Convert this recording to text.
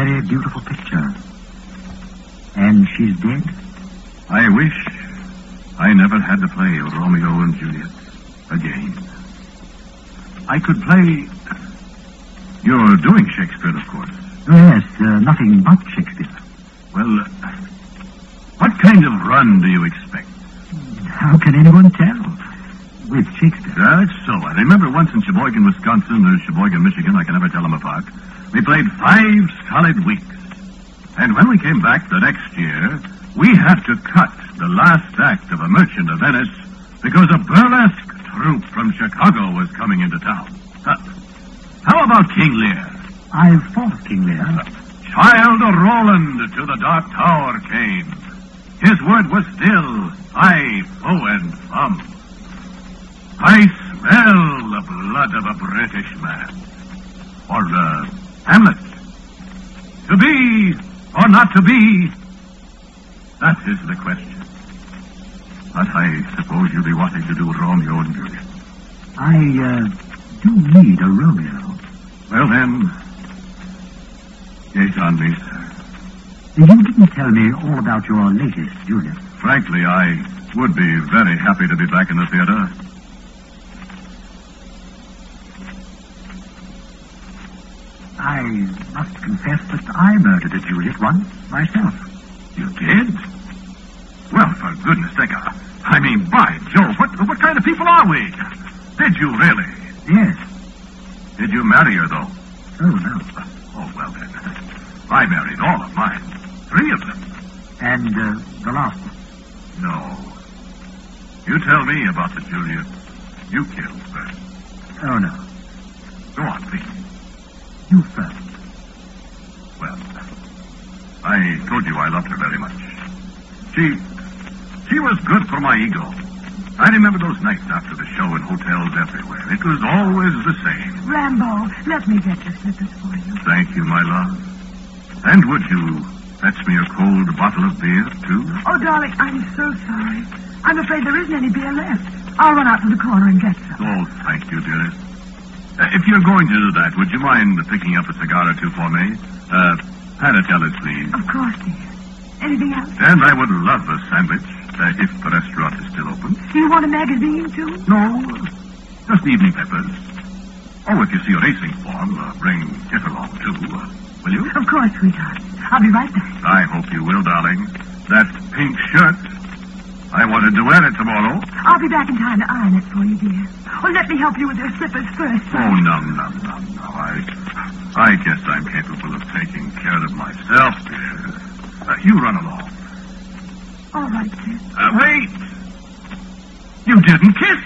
very beautiful picture. And she's dead? I wish I never had to play Romeo and Juliet again. I could play... You're doing Shakespeare, of course. Oh, yes, nothing but Shakespeare. Well, what kind of run do you expect? How can anyone tell? With Shakespeare. That's so. I remember once in Sheboygan, Wisconsin, or Sheboygan, Michigan, I can never tell them apart. We played 5 solid weeks. And when we came back the next year, we had to cut the last act of A Merchant of Venice because a burlesque troupe from Chicago was coming into town. How about King Lear? I've thought of King Lear. Child of Roland to the Dark Tower came. His word was still, I, fo, and fum. I smell the blood of a British man. Or, Hamlet. To be or not to be, that is the question. But I suppose you'll be wanting to do Romeo and Juliet. I, do need a Romeo. Well, then, gaze on me, sir. You didn't tell me all about your latest Juliet. Frankly, I would be very happy to be back in the theater. I must confess that I murdered a Juliet once, myself. You did? Well, for goodness sake, I mean, by Jove, what kind of people are we? Did you really? Yes. Did you marry her, though? Oh, no. Oh, well, then. I married all of mine. 3 of them. And, the last one? No. You tell me about the Juliet you killed first. Oh, no. Go on, please. You first. Well, I told you I loved her very much. She was good for my ego. I remember those nights after the show in hotels everywhere. It was always the same. Rambo, let me get your slippers for you. Thank you, my love. And would you fetch me a cold bottle of beer, too? Oh, darling, I'm so sorry. I'm afraid there isn't any beer left. I'll run out to the corner and get some. Oh, thank you, dearest. If you're going to do that, would you mind picking up a cigar or 2 for me? Panatellas, please. Of course, dear. Anything else? And I would love a sandwich, if the restaurant is still open. Do you want a magazine, too? No, just evening papers. Oh, if you see a racing form, bring it along, too. Will you? Of course, sweetheart. I'll be right back. I hope you will, darling. That pink shirt, I wanted to wear it tomorrow. I'll be back in time to iron it for you, dear. Oh, let me help you with your slippers first. Oh, no. I guess I'm capable of taking care of myself, dear. You run along. All right, dear. Wait! You didn't kiss